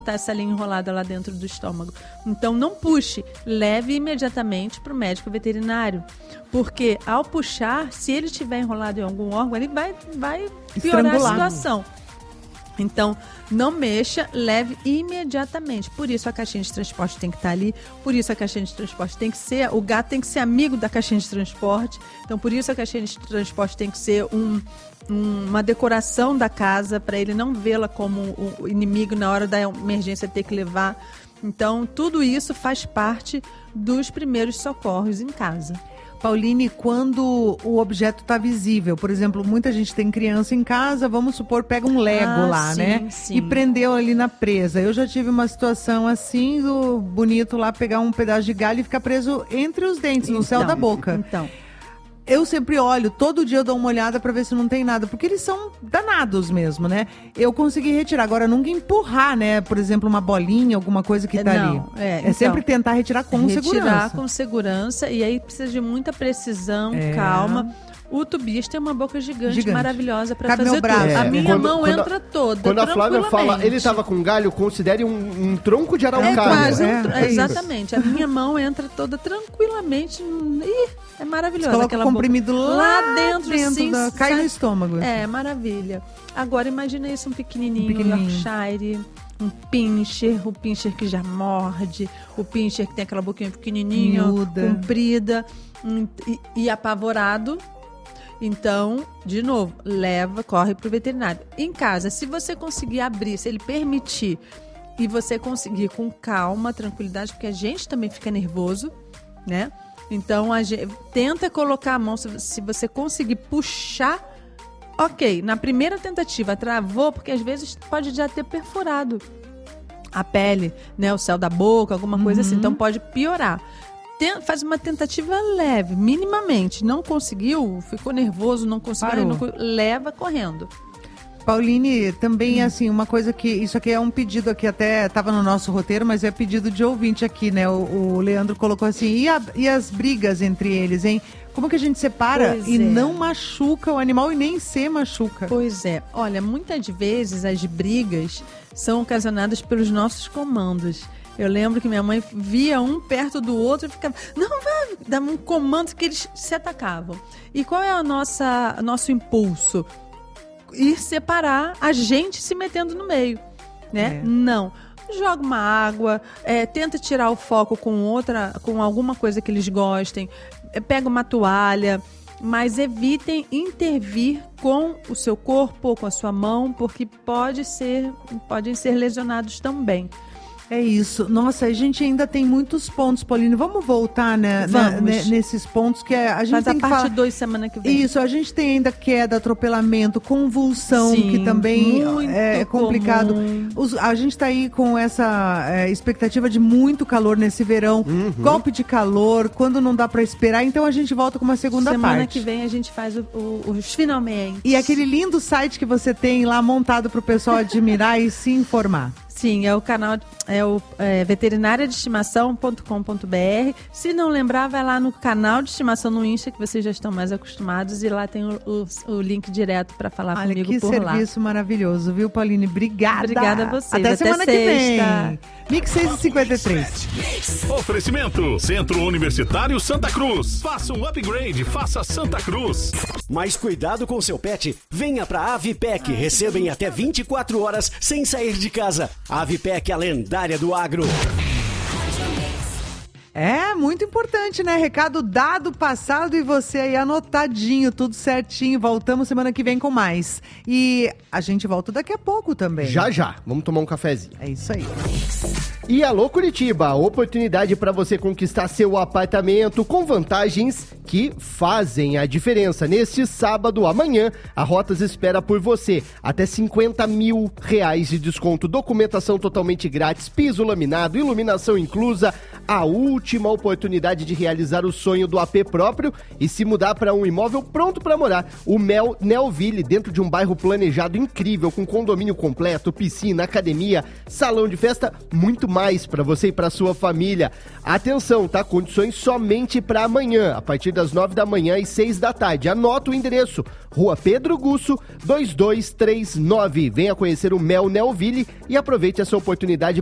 tá essa linha enrolada lá dentro do estômago. Então não puxe, leve imediatamente para o médico veterinário, porque ao puxar, se ele estiver enrolado em algum órgão, ele vai piorar a situação. Então, não mexa, leve imediatamente. Por isso a caixinha de transporte tem que estar ali, por isso a caixinha de transporte tem que ser, o gato tem que ser amigo da caixinha de transporte, então por isso a caixinha de transporte tem que ser uma decoração da casa, para ele não vê-la como o inimigo na hora da emergência ter que levar. Então, tudo isso faz parte dos primeiros socorros em casa. Pauline, quando o objeto está visível, por exemplo, muita gente tem criança em casa, vamos supor, pega um Lego lá, sim, né? Sim. E prendeu ali na presa. Eu já tive uma situação assim, do bonito lá pegar um pedaço de galho e ficar preso entre os dentes, no céu da boca. Então, eu sempre olho, todo dia eu dou uma olhada para ver se não tem nada, porque eles são danados mesmo, né? Eu consegui retirar, agora nunca empurrar, né? Por exemplo, uma bolinha, alguma coisa que tá ali. Então, sempre tentar retirar com segurança. Retirar com segurança, e aí precisa de muita precisão, calma. O Tobias tem uma boca gigante. Maravilhosa para fazer tudo. A minha mão entra toda. Quando a Flávia fala, ele estava com galho, considere um tronco de araucária. Exatamente. A minha mão entra toda tranquilamente. É maravilhosa. Coloca aquela comprimido lá dentro sim, cai no estômago. É, maravilha. Agora imagina isso, um pequenininho. Yorkshire, um pincher, o pincher que já morde, o pincher que tem aquela boquinha pequenininha, comprida e apavorado. Então, de novo, corre pro veterinário. Em casa, se você conseguir abrir, se ele permitir, e você conseguir com calma, tranquilidade, porque a gente também fica nervoso, né? Então, tenta colocar a mão, se você conseguir puxar, ok. Na primeira tentativa, travou, porque às vezes pode já ter perfurado a pele, né? O céu da boca, alguma coisa assim. Então, pode piorar. Faz uma tentativa leve, minimamente. Não conseguiu, ficou nervoso, não conseguiu, leva correndo. Pauline, também assim, uma coisa que, isso aqui é um pedido que até estava no nosso roteiro, mas é pedido de ouvinte aqui, né? O Leandro colocou assim, e as brigas entre eles, hein? Como que a gente separa não machuca o animal e nem se machuca? Pois é. Olha, muitas vezes as brigas são ocasionadas pelos nossos comandos. Eu lembro que minha mãe via um perto do outro e ficava, não vai, dava um comando que eles se atacavam. E qual é nosso impulso? Ir separar, a gente se metendo no meio, né? Não. Joga uma água, tenta tirar o foco com alguma coisa que eles gostem, pega uma toalha, mas evitem intervir com o seu corpo ou com a sua mão, porque podem ser lesionados também. É isso. Nossa, a gente ainda tem muitos pontos, Pauline. Vamos voltar nesses pontos que a gente tem que falar. Faz a parte 2 semana que vem. Isso, a gente tem ainda queda, atropelamento, convulsão, que também é complicado. A gente está aí com essa expectativa de muito calor nesse verão, golpe de calor, quando não dá para esperar. Então a gente volta com uma segunda parte. Semana que vem a gente faz os finalmente. E aquele lindo site que você tem lá montado para o pessoal admirar e se informar. Sim, é o canal, veterinariadeestimação.com.br. Se não lembrar, vai lá no canal de estimação no Insta, que vocês já estão mais acostumados, e lá tem o link direto para falar comigo por lá. Que serviço maravilhoso, viu, Pauline? Obrigada. Obrigada a vocês. Até semana que vem. Mix 6h53. Oferecimento Centro Universitário Santa Cruz. Faça um upgrade, faça Santa Cruz. Mais cuidado com seu pet. Venha pra Avipec. Receba em até 24 horas sem sair de casa. Avipec, a lendária do agro. É muito importante, né? Recado dado, passado, e você aí anotadinho, tudo certinho. Voltamos semana que vem com mais. E a gente volta daqui a pouco também. Já. Vamos tomar um cafezinho. É isso aí. E alô Curitiba, oportunidade para você conquistar seu apartamento com vantagens que fazem a diferença. Neste sábado, amanhã, a Rotas espera por você. Até R$50 mil de desconto, documentação totalmente grátis, piso laminado, iluminação inclusa. A última oportunidade de realizar o sonho do AP próprio e se mudar para um imóvel pronto para morar. O Nelville, dentro de um bairro planejado incrível, com condomínio completo, piscina, academia, salão de festa, muito mais para você e para sua família. Atenção, tá? Condições somente para amanhã, a partir das 9 da manhã e 6 da tarde. Anota o endereço, Rua Pedro Gusso, 2239. Venha conhecer o Mel Nelville e aproveite essa oportunidade